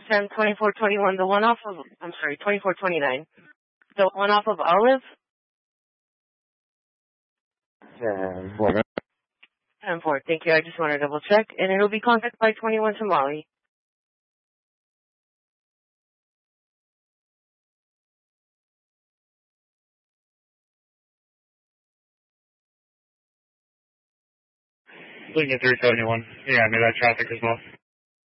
Sam 2421, the one off of, 2429. The one off of Olive? 10-4, thank you. I just want to double check. And it'll be contacted by 21 Tamale. Lincoln 371. Yeah, I made that traffic as well.